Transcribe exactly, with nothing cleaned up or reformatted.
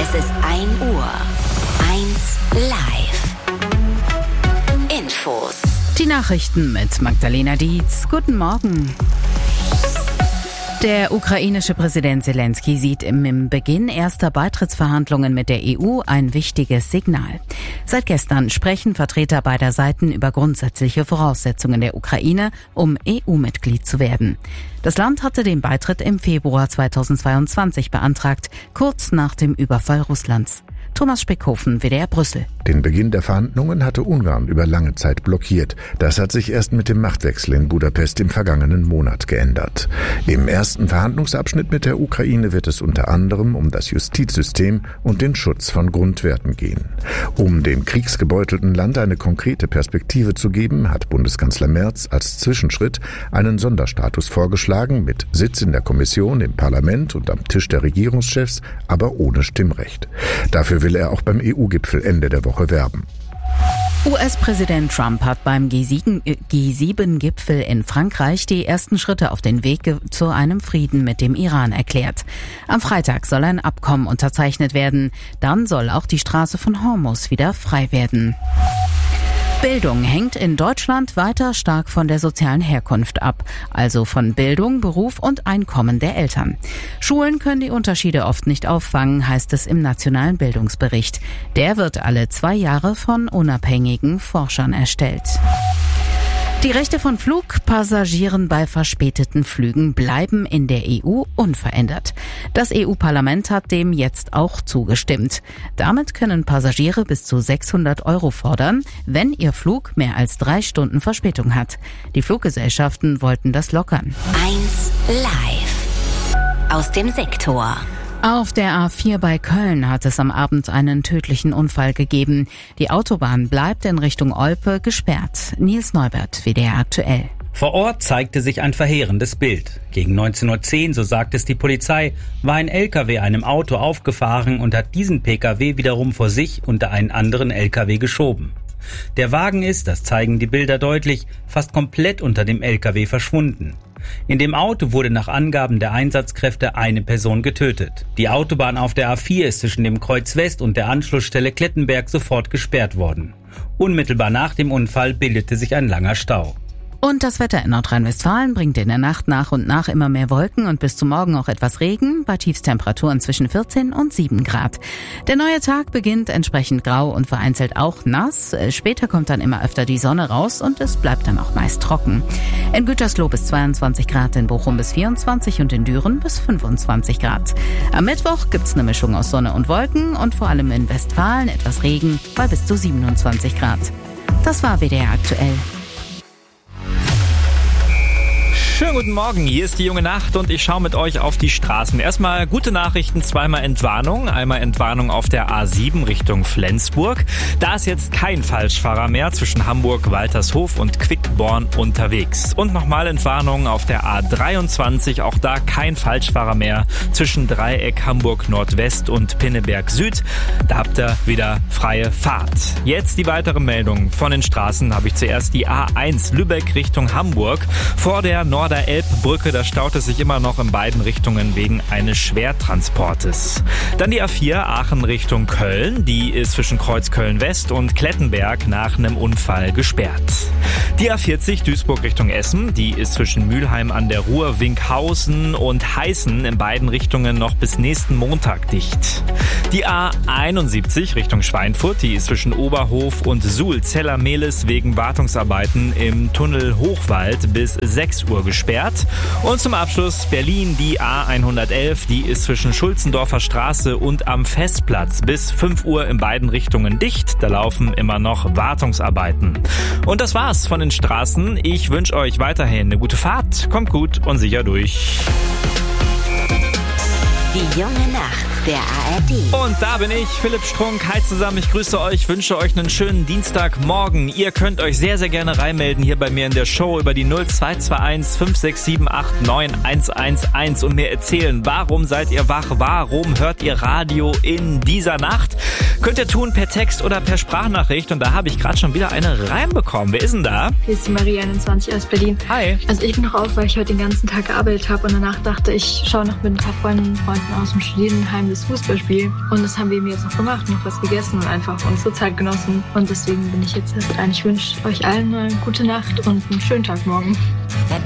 Es ist ein Uhr. eins live. Infos. Die Nachrichten mit Magdalena Dietz. Guten Morgen. Der ukrainische Präsident Zelensky sieht im Beginn erster Beitrittsverhandlungen mit der E U ein wichtiges Signal. Seit gestern sprechen Vertreter beider Seiten über grundsätzliche Voraussetzungen der Ukraine, um E U-Mitglied zu werden. Das Land hatte den Beitritt im Februar zweitausendzweiundzwanzig beantragt, kurz nach dem Überfall Russlands. Thomas Speckhofen, W D R Brüssel. Den Beginn der Verhandlungen hatte Ungarn über lange Zeit blockiert. Das hat sich erst mit dem Machtwechsel in Budapest im vergangenen Monat geändert. Im ersten Verhandlungsabschnitt mit der Ukraine wird es unter anderem um das Justizsystem und den Schutz von Grundwerten gehen. Um dem kriegsgebeutelten Land eine konkrete Perspektive zu geben, hat Bundeskanzler Merz als Zwischenschritt einen Sonderstatus vorgeschlagen, mit Sitz in der Kommission, im Parlament und am Tisch der Regierungschefs, aber ohne Stimmrecht. Dafür will er auch beim E U-Gipfel Ende der Woche werben. U S-Präsident Trump hat beim G sieben Gipfel in Frankreich die ersten Schritte auf den Weg zu einem Frieden mit dem Iran erklärt. Am Freitag soll ein Abkommen unterzeichnet werden. Dann soll auch die Straße von Hormuz wieder frei werden. Bildung hängt in Deutschland weiter stark von der sozialen Herkunft ab, also von Bildung, Beruf und Einkommen der Eltern. Schulen können die Unterschiede oft nicht auffangen, heißt es im Nationalen Bildungsbericht. Der wird alle zwei Jahre von unabhängigen Forschern erstellt. Die Rechte von Flugpassagieren bei verspäteten Flügen bleiben in der E U unverändert. Das E U-Parlament hat dem jetzt auch zugestimmt. Damit können Passagiere bis zu sechshundert Euro fordern, wenn ihr Flug mehr als drei Stunden Verspätung hat. Die Fluggesellschaften wollten das lockern. eins live. Aus dem Sektor. Auf der A vier bei Köln hat es am Abend einen tödlichen Unfall gegeben. Die Autobahn bleibt in Richtung Olpe gesperrt. Nils Neubert, W D R aktuell. Vor Ort zeigte sich ein verheerendes Bild. Gegen neunzehn Uhr zehn, so sagt es die Polizei, war ein L K W einem Auto aufgefahren und hat diesen P K W wiederum vor sich unter einen anderen L K W geschoben. Der Wagen ist, das zeigen die Bilder deutlich, fast komplett unter dem L K W verschwunden. In dem Auto wurde nach Angaben der Einsatzkräfte eine Person getötet. Die Autobahn auf der A vier ist zwischen dem Kreuz West und der Anschlussstelle Klettenberg sofort gesperrt worden. Unmittelbar nach dem Unfall bildete sich ein langer Stau. Und das Wetter in Nordrhein-Westfalen bringt in der Nacht nach und nach immer mehr Wolken und bis zum Morgen auch etwas Regen, bei Tiefstemperaturen zwischen vierzehn und sieben Grad. Der neue Tag beginnt entsprechend grau und vereinzelt auch nass. Später kommt dann immer öfter die Sonne raus und es bleibt dann auch meist trocken. In Gütersloh bis zweiundzwanzig Grad, in Bochum bis vierundzwanzig und in Düren bis fünfundzwanzig Grad. Am Mittwoch gibt's eine Mischung aus Sonne und Wolken und vor allem in Westfalen etwas Regen bei bis zu siebenundzwanzig Grad. Das war W D R aktuell. Schönen guten Morgen, hier ist die junge Nacht und ich schaue mit euch auf die Straßen. Erstmal gute Nachrichten, zweimal Entwarnung. Einmal Entwarnung auf der A sieben Richtung Flensburg. Da ist jetzt kein Falschfahrer mehr zwischen Hamburg, Waltershof und Quickborn unterwegs. Und nochmal Entwarnung auf der A dreiundzwanzig, auch da kein Falschfahrer mehr zwischen Dreieck Hamburg Nordwest und Pinneberg Süd. Da habt ihr wieder freie Fahrt. Jetzt die weitere Meldung. Von den Straßen habe ich zuerst die A eins Lübeck Richtung Hamburg. Vor der Nord der Elbbrücke, da staut es sich immer noch in beiden Richtungen wegen eines Schwertransportes. Dann die A vier Aachen Richtung Köln, die ist zwischen Kreuzköln West und Klettenberg nach einem Unfall gesperrt. Die A vierzig Duisburg Richtung Essen, die ist zwischen Mülheim an der Ruhr, Winkhausen und Heißen in beiden Richtungen noch bis nächsten Montag dicht. Die A einundsiebzig Richtung Schweinfurt, die ist zwischen Oberhof und Suhl Zellermehlis wegen Wartungsarbeiten im Tunnel Hochwald bis sechs Uhr gesperrt. Und zum Abschluss Berlin, die A hundertelf, die ist zwischen Schulzendorfer Straße und am Festplatz bis fünf Uhr in beiden Richtungen dicht. Da laufen immer noch Wartungsarbeiten. Und das war's von den Straßen. Ich wünsche euch weiterhin eine gute Fahrt. Kommt gut und sicher durch. Die junge Nacht der A R D. Und da bin ich, Philipp Strunk. Hi zusammen, ich grüße euch, wünsche euch einen schönen Dienstagmorgen. Ihr könnt euch sehr, sehr gerne reinmelden hier bei mir in der Show über die null zwei zwei eins fünf sechs sieben acht neun eins eins eins und mir erzählen, warum seid ihr wach, warum hört ihr Radio in dieser Nacht? Könnt ihr tun per Text oder per Sprachnachricht. Und da habe ich gerade schon wieder eine reinbekommen. Wer ist denn da? Hier ist die Marie, einundzwanzig, aus Berlin. Hi. Also ich bin noch auf, weil ich heute den ganzen Tag gearbeitet habe und danach dachte ich, schaue noch mit ein paar Freundinnen und Freunden aus dem Studierendenheim das Fußballspiel. Und das haben wir mir jetzt noch gemacht, noch was gegessen und einfach unsere Zeit genossen. Und deswegen bin ich jetzt erst rein. Ich wünsche euch allen eine gute Nacht und einen schönen Tag morgen.